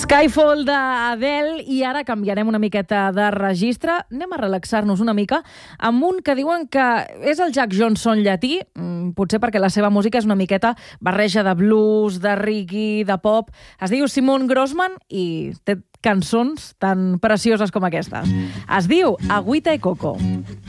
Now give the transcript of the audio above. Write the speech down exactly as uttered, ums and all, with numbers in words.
Skyfall d'Adele, i ara canviarem una miqueta de registre. Anem a relaxar-nos una mica amb un que diuen que és el Jack Johnson llatí, potser perquè la seva música és una miqueta barreja de blues, de reggae, de pop. Es diu Simon Grossman i té cançons tan precioses com aquestes. Es diu Agüita y Coco.